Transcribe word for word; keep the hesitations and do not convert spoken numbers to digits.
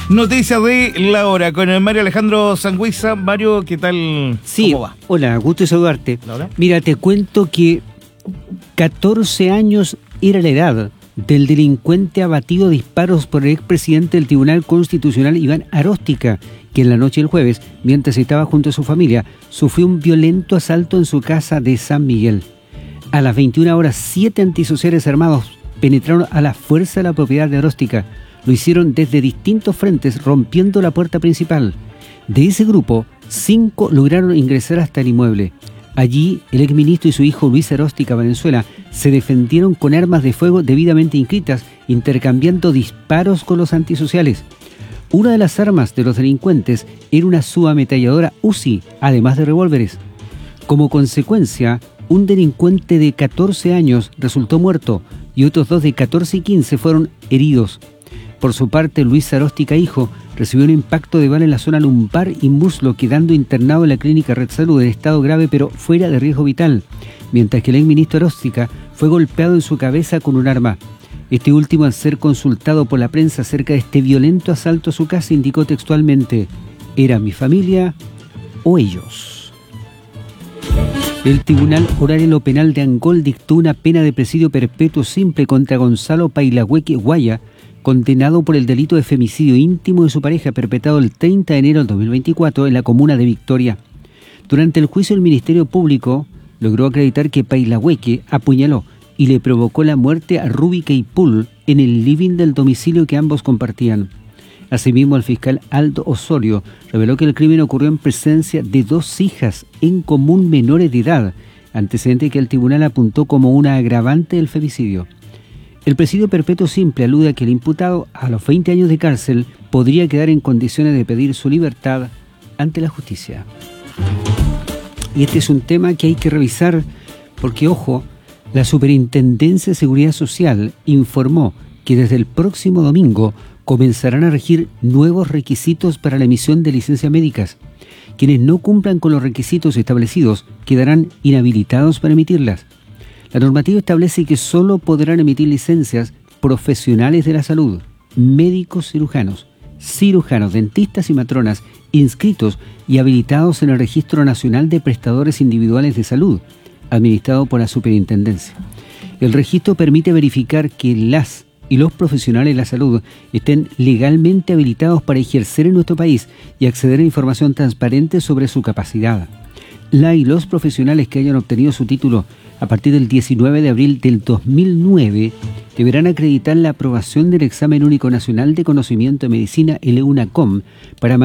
Noticias de la hora con el Mario Alejandro Sangüesa. Mario, ¿qué tal? Sí, ¿Cómo va? Hola, gusto saludarte. ¿Hola? Mira, te cuento que catorce años era la edad del delincuente abatido a disparos por el expresidente del Tribunal Constitucional, Iván Aróstica, que en la noche del jueves, mientras estaba junto a su familia, sufrió un violento asalto en su casa de San Miguel. A las veintiuna horas, siete antisociales armados penetraron a la fuerza de la propiedad de Aróstica. Lo hicieron desde distintos frentes, rompiendo la puerta principal. De ese grupo, cinco lograron ingresar hasta el inmueble. Allí, el exministro y su hijo Luis Aróstica Valenzuela se defendieron con armas de fuego debidamente inscritas, intercambiando disparos con los antisociales. Una de las armas de los delincuentes era una subametralladora U Z I, además de revólveres. Como consecuencia, un delincuente de catorce años resultó muerto y otros dos de catorce y quince fueron heridos. Por su parte, Luis Aróstica, hijo, recibió un impacto de bala en la zona lumbar y muslo, quedando internado en la clínica Red Salud en estado grave pero fuera de riesgo vital, mientras que el exministro Aróstica fue golpeado en su cabeza con un arma. Este último, al ser consultado por la prensa acerca de este violento asalto a su casa, indicó textualmente: «Era mi familia o ellos». El Tribunal Oral en lo Penal de Angol dictó una pena de presidio perpetuo simple contra Gonzalo Pailahueque Guaya, condenado por el delito de femicidio íntimo de su pareja, perpetrado el treinta de enero del dos mil veinticuatro en la comuna de Victoria. Durante el juicio, el Ministerio Público logró acreditar que Pailahueque apuñaló y le provocó la muerte a Ruby Keipul en el living del domicilio que ambos compartían. Asimismo, el fiscal Aldo Osorio reveló que el crimen ocurrió en presencia de dos hijas en común menores de edad, antecedente que el tribunal apuntó como una agravante del femicidio. El presidio perpetuo simple alude a que el imputado, a los veinte años de cárcel, podría quedar en condiciones de pedir su libertad ante la justicia. Y este es un tema que hay que revisar porque, ojo, la Superintendencia de Seguridad Social informó que desde el próximo domingo comenzarán a regir nuevos requisitos para la emisión de licencias médicas. Quienes no cumplan con los requisitos establecidos quedarán inhabilitados para emitirlas. La normativa establece que solo podrán emitir licencias profesionales de la salud, médicos cirujanos, cirujanos, dentistas y matronas inscritos y habilitados en el Registro Nacional de Prestadores Individuales de Salud, administrado por la Superintendencia. El registro permite verificar que las y los profesionales de la salud estén legalmente habilitados para ejercer en nuestro país y acceder a información transparente sobre su capacidad. La y los profesionales que hayan obtenido su título a partir del diecinueve de abril del dos mil nueve deberán acreditar la aprobación del Examen Único Nacional de Conocimiento de Medicina, el EUNACOM, para